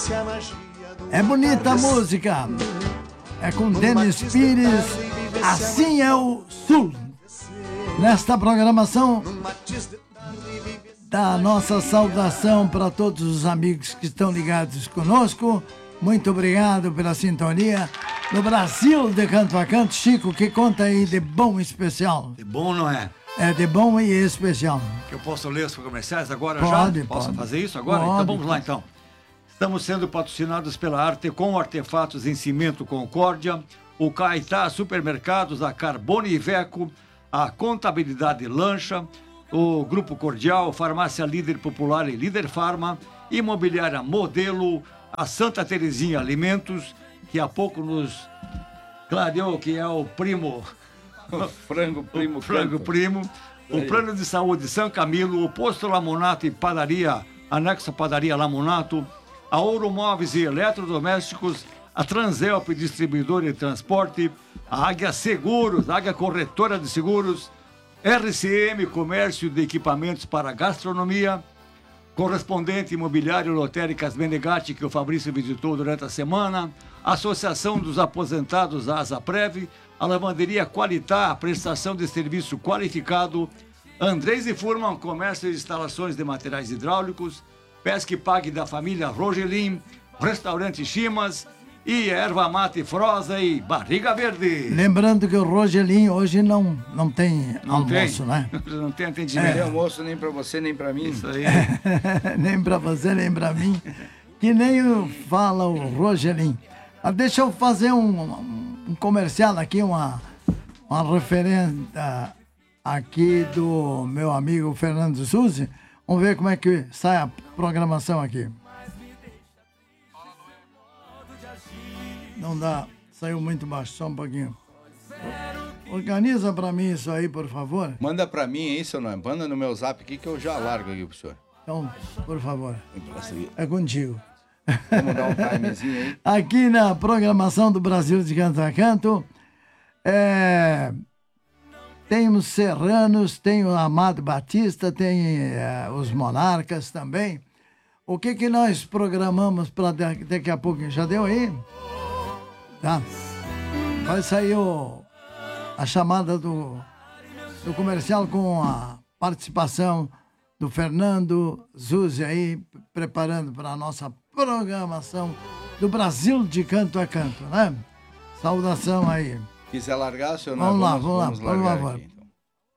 É bonita a música. É com Denis Pires. Assim é o Sul. Nesta programação, da nossa saudação para todos os amigos que estão ligados conosco. Muito obrigado pela sintonia. No Brasil de Canto a Canto, Chico, que conta aí de bom e especial. De bom, não é? É de bom e especial. Que eu posso ler os comerciais agora pode, já? Posso pode. fazer isso agora? Pode, então vamos lá então. Estamos sendo patrocinados pela Artecom Artefatos em Cimento Concórdia, o Caetá Supermercados, a Carbone Iveco, a Contabilidade Lancha, o Grupo Cordial, Farmácia Líder Popular e Líder Farma, Imobiliária Modelo, a Santa Terezinha Alimentos, que há pouco nos clareou que é o primo... O frango primo. O frango primo. O Plano de Saúde São Camilo, o Posto Lamonato e Padaria, anexo Padaria Lamonato, a Ouro Móveis e Eletrodomésticos, a Transelp Distribuidora e Transporte, a Águia Seguros, Águia Corretora de Seguros, RCM Comércio de Equipamentos para Gastronomia, Correspondente Imobiliário Lotéricas Menegatti, que o Fabrício visitou durante a semana, Associação dos Aposentados Asaprev, a Lavanderia Qualitá, prestação de serviço qualificado, Andrés e Furman, comércio e instalações de materiais hidráulicos, Pesque Pague da família Rogelin, Restaurante Chimas e Erva Mate Frosa e Barriga Verde. Lembrando que o Rogelinho hoje não tem almoço, né? Não tem atendimento. Não tem almoço nem pra você, nem pra mim. Isso aí. Nem pra você, nem pra mim. Que nem fala o Rogelinho. Mas deixa eu fazer um comercial aqui, uma referência aqui do meu amigo Fernando Suzy. Vamos ver como é que sai a programação aqui. Não dá, saiu muito baixo, só um pouquinho. Organiza pra mim isso aí, por favor. Manda pra mim aí, seu nome. Manda no meu zap aqui que eu já largo aqui pro senhor. Então, por favor. É contigo. Vamos dar um timezinho aí. Aqui na programação do Brasil de Canto a Canto, tem os Serranos, tem o Amado Batista, tem os Monarcas também. O que nós programamos para daqui a pouco? Já deu aí? Tá. Vai sair a chamada do comercial com a participação do Fernando Zuzzi aí, preparando para a nossa programação do Brasil de Canto a Canto, né? Saudação aí. Quiser largar, senhor? Vamos lá, por favor. Aqui, então.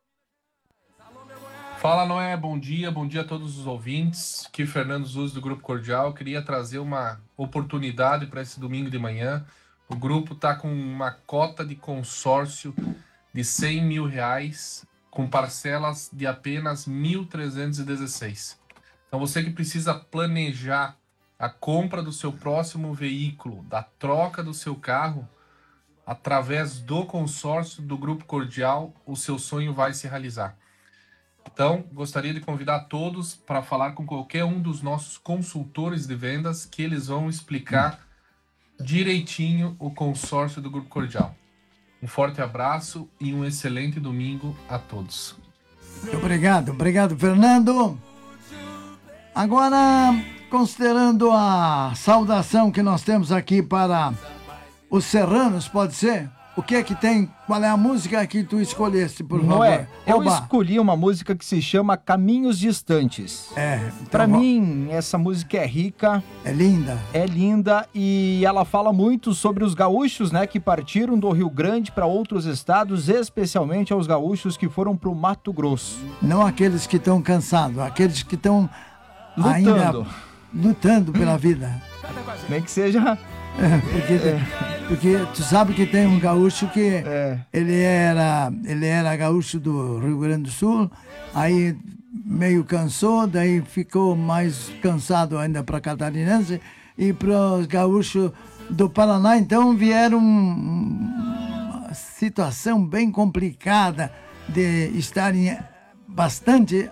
Fala, Noé, bom dia a todos os ouvintes. Aqui Fernando Zuzzi do Grupo Cordial. Queria trazer uma oportunidade para esse domingo de manhã. O grupo está com uma cota de consórcio de R$100 mil, com parcelas de apenas 1.316. Então você que precisa planejar a compra do seu próximo veículo, da troca do seu carro, através do consórcio do Grupo Cordial, o seu sonho vai se realizar. Então, gostaria de convidar todos para falar com qualquer um dos nossos consultores de vendas, que eles vão explicar direitinho o consórcio do Grupo Cordial. Um forte abraço e um excelente domingo a todos. Obrigado, Fernando. Agora, considerando a saudação que nós temos aqui para os Serranos, pode ser? O que é que tem? Qual é a música que tu escolheste, por favor? Noé, eu escolhi uma música que se chama Caminhos Distantes. Então pra mim, essa música é rica. É linda. É linda e ela fala muito sobre os gaúchos, né, que partiram do Rio Grande para outros estados, especialmente aos gaúchos que foram pro Mato Grosso. Não aqueles que estão cansados, aqueles que estão ainda lutando pela vida. Nem que seja... Porque tu sabe que tem um gaúcho que ele era gaúcho do Rio Grande do Sul, aí meio cansou, daí ficou mais cansado ainda para catarinense, e para os gaúchos do Paraná, então vieram uma situação bem complicada de estarem bastante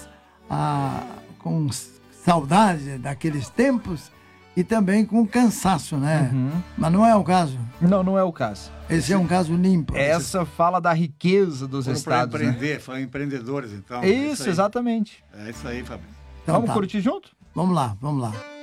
com saudade daqueles tempos, e também com cansaço, né? Mas não é o caso. Não é o caso. Esse é um caso limpo. Essa fala da riqueza dos estados, para empreender, foram empreendedores, então. Isso, exatamente. É isso aí, Fabrício. Então, vamos curtir junto? Vamos lá.